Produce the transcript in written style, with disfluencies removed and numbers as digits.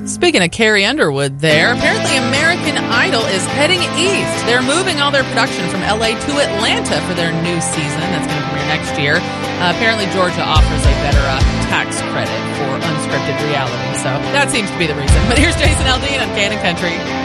Speaking of Carrie Underwood there, apparently American Idol is heading east. They're moving all their production from LA to Atlanta for their new season. That's going to premiere next year. Apparently Georgia offers a better tax credit for unscripted reality. So that seems to be the reason. But here's Jason Aldean on Cannon Country.